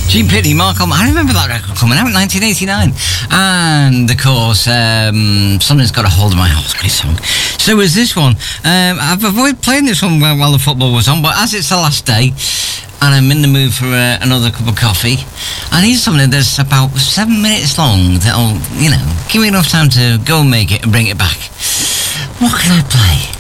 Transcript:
Gene Pitney, Mark Almond. I remember that record coming out in 1989. And, of course, Something's Got a Hold of My Heart. Great song. So was this one. I've avoided playing this one while the football was on, but as it's the last day, and I'm in the mood for another cup of coffee, I need something that's about 7 minutes long that'll, give me enough time to go and make it and bring it back. What can I play?